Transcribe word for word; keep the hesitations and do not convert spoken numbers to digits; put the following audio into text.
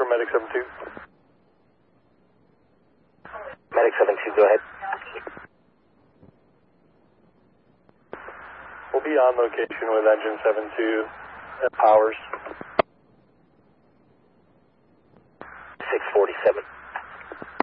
for Medic seven two. Medic seven two, go ahead. We'll be on location with engine seven two at Powers. six forty-seven.